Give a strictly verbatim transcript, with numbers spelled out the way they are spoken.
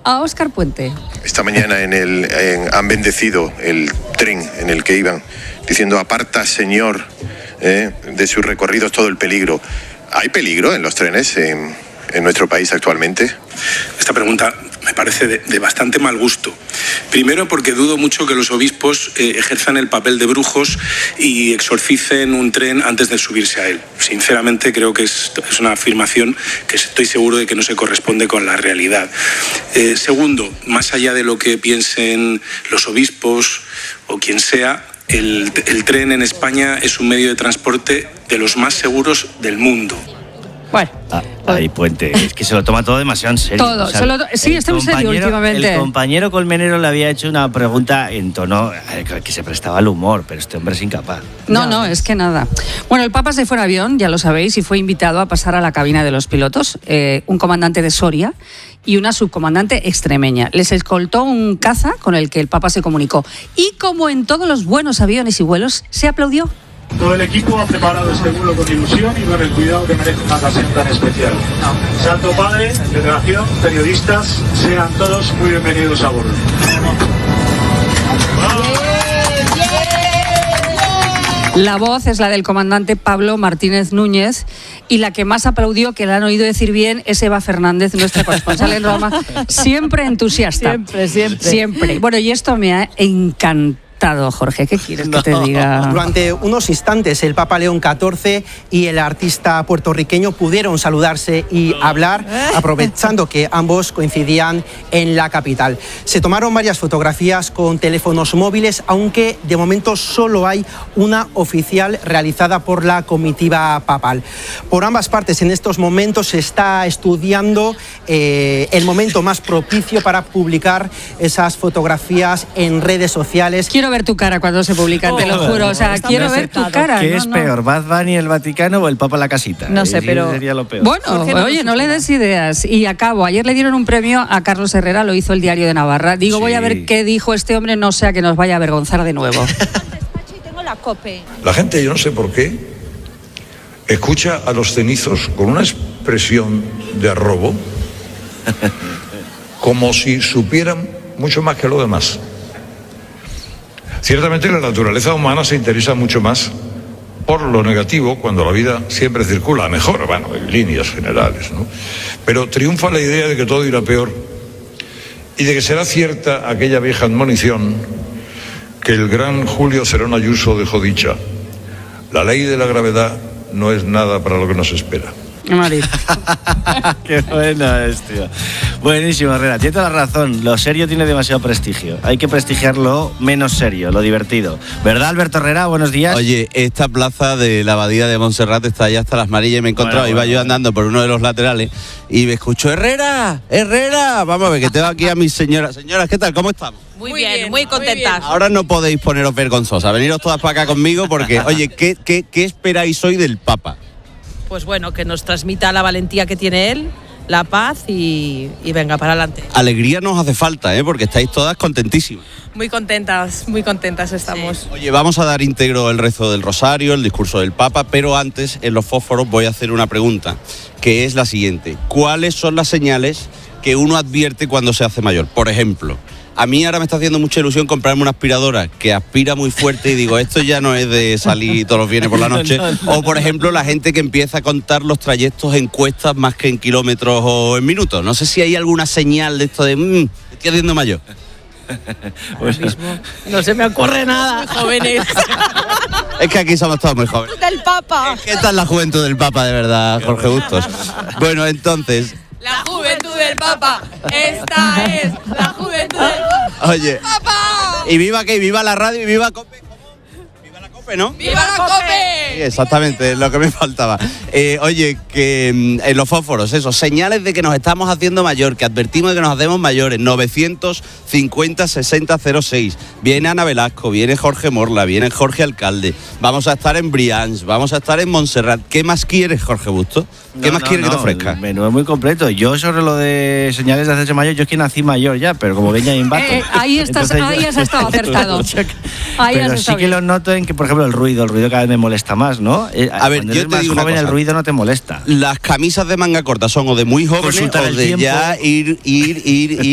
a Óscar Puente. Esta mañana en el, en, han bendecido el tren en el que iban, diciendo: aparta, Señor, eh, de sus recorridos todo el peligro. ¿Hay peligro en los trenes en, en nuestro país actualmente? Esta pregunta me parece de, de bastante mal gusto. Primero, porque dudo mucho que los obispos eh, ejerzan el papel de brujos y exorcicen un tren antes de subirse a él. Sinceramente, creo que es, es una afirmación que estoy seguro de que no se corresponde con la realidad. Eh, segundo, más allá de lo que piensen los obispos o quien sea, el, el tren en España es un medio de transporte de los más seguros del mundo. Bueno. Ah, ahí, Puente, es que se lo toma todo demasiado en serio. Todo, o sea, se lo, sí, está muy serio últimamente. El compañero Colmenero le había hecho una pregunta en tono que se prestaba al humor, pero este hombre es incapaz. No, no, es que nada. Bueno, el Papa se fue en avión, ya lo sabéis, y fue invitado a pasar a la cabina de los pilotos, eh, un comandante de Soria y una subcomandante extremeña. Les escoltó un caza con el que el Papa se comunicó. Y como en todos los buenos aviones y vuelos, se aplaudió. Todo el equipo ha preparado este vuelo con ilusión y con el cuidado que merece una ocasión tan especial. Santo Padre, delegación, periodistas, sean todos muy bienvenidos a bordo. La voz es la del comandante Pablo Martínez Núñez y la que más aplaudió, que la han oído decir bien, es Eva Fernández, nuestra corresponsal en Roma, siempre entusiasta. Siempre, siempre. Siempre. Bueno, y esto me ha encantado. Jorge, ¿qué quieres no. que te diga? Durante unos instantes el Papa León catorce y el artista puertorriqueño pudieron saludarse y hablar, aprovechando que ambos coincidían en la capital. Se tomaron varias fotografías con teléfonos móviles, aunque de momento solo hay una oficial realizada por la comitiva papal. Por ambas partes en estos momentos se está estudiando eh, el momento más propicio para publicar esas fotografías en redes sociales. Quiero ver tu cara cuando se publican, oh, te lo juro. O sea, quiero ver tu cara. ¿Qué no, es no. peor, Bad Bunny el Vaticano o el Papa la casita? No sé, Eso pero... sería lo peor. Bueno, no oye, no le des ideas. Y acabo. Ayer le dieron un premio a Carlos Herrera, lo hizo el Diario de Navarra. Digo, sí. Voy a ver qué dijo este hombre, no sea que nos vaya a avergonzar de nuevo. Tengo la cope. La gente, yo no sé por qué, escucha a los cenizos con una expresión de arrobo como si supieran mucho más que lo demás. Ciertamente la naturaleza humana se interesa mucho más por lo negativo cuando la vida siempre circula mejor, bueno, en líneas generales, ¿no? Pero triunfa la idea de que todo irá peor y de que será cierta aquella vieja admonición que el gran Julio Cerón Ayuso dejó dicha: la ley de la gravedad no es nada para lo que nos espera. Qué bueno es, tío. Buenísimo, Herrera. Tiene toda la razón. Lo serio tiene demasiado prestigio. Hay que prestigiarlo menos serio, lo divertido. ¿Verdad, Alberto Herrera? Buenos días. Oye, esta plaza de la Abadía de Montserrat está ya hasta las marillas y me he encontrado. Bueno, bueno, iba yo andando por uno de los laterales y me escucho: Herrera, Herrera. Vamos a ver, que tengo aquí a mis señoras. Señoras, ¿qué tal? ¿Cómo estamos? Muy, muy bien, bien, muy contentas. Muy Ahora no podéis poneros vergonzosas. Veniros todas para acá conmigo porque, oye, ¿qué, qué, qué esperáis hoy del Papa? Pues bueno, que nos transmita la valentía que tiene él, la paz y, y venga, para adelante. Alegría nos hace falta, ¿eh? Porque estáis todas contentísimas. Muy contentas, muy contentas estamos. Sí. Oye, vamos a dar íntegro el rezo del rosario, el discurso del Papa, pero antes, en los fósforos, voy a hacer una pregunta, que es la siguiente. ¿Cuáles son las señales que uno advierte cuando se hace mayor? Por ejemplo, a mí ahora me está haciendo mucha ilusión comprarme una aspiradora que aspira muy fuerte y digo, esto ya no es de salir todos los viernes por la noche. No, no, no. O, por ejemplo, la gente que empieza a contar los trayectos en cuestas más que en kilómetros o en minutos. No sé si hay alguna señal de esto de, mmm, estoy haciendo mayor. Ahora mismo no se me ocurre nada, jóvenes. Es que aquí somos todos muy jóvenes. Del Papa. ¿Qué tal la juventud del Papa, de verdad, Jorge Bustos? Bueno, entonces... La juventud del Papa, esta es la juventud del Papa. Oye, Papa. Y viva que viva la radio y viva Cope, ¿cómo? Viva la Cope, ¿no? ¡Viva la Cope! Sí, exactamente, es lo que me faltaba. Eh, oye, que en los fósforos, eso, señales de que nos estamos haciendo mayor, que advertimos de que nos hacemos mayores, novecientos cincuenta sesenta cero seis. Viene Ana Velasco, viene Jorge Morla, viene Jorge Alcalde, vamos a estar en Brians, vamos a estar en Montserrat. ¿Qué más quieres, Jorge Busto? ¿Qué no, más no, quieres no, que te ofrezca? El menú es muy completo. Yo sobre lo de señales de hacerse mayor, yo es que nací mayor ya, pero como Benjamin Button. Eh, ahí estás, ahí has estado acertado. Ahí pero has sí que bien. lo noto en que, por ejemplo, el ruido, el ruido cada vez me molesta más, ¿no? A ver, Cuando yo eres te más digo joven, una cosa. El ruido no te molesta. Las camisas de manga corta son o de muy jóvenes o de tiempo. ya ir, ir, ir, ir